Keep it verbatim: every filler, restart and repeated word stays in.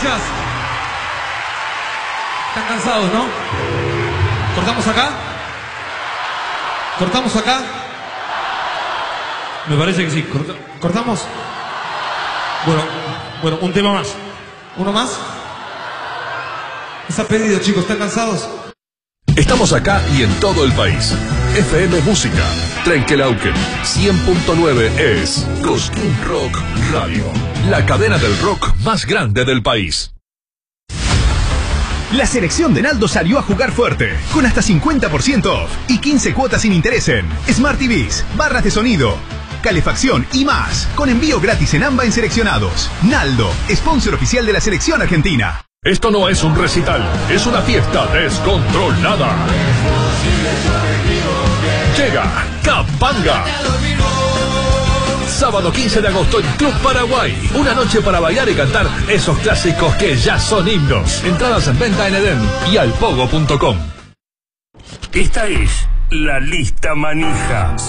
gracias. Están cansados, ¿no? ¿Cortamos acá? ¿Cortamos acá? Me parece que sí. Corta- ¿Cortamos? Bueno, bueno, un tema más. ¿Uno más? Está pedido, chicos. ¿Están cansados? Estamos acá y en todo el país. F M Música, Trenkelauken, cien punto nueve es Cosquín Rock Radio, la cadena del rock más grande del país. La selección de Naldo salió a jugar fuerte, con hasta cincuenta por ciento off y quince cuotas sin interés en Smart T Vs, barras de sonido, calefacción y más, con envío gratis en AMBA en seleccionados. Naldo, sponsor oficial de la selección argentina. Esto no es un recital, es una fiesta descontrolada. Llega Capanga. Sábado quince de agosto en Club Paraguay. Una noche para bailar y cantar esos clásicos que ya son himnos. Entradas en venta en Edén y alpogo punto com. Esta es la lista manija.